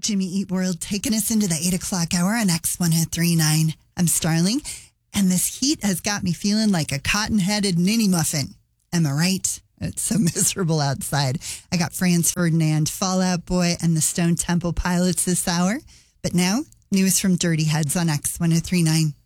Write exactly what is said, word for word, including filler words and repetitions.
Jimmy Eat World taking us into the eight o'clock hour on X one oh three point nine. I'm Starling, and this heat has got me feeling like a cotton-headed ninny muffin. Am I right? It's so miserable outside. I got Franz Ferdinand, Fall Out Boy, and the Stone Temple Pilots this hour. But now, news from Dirty Heads on X one oh three point nine.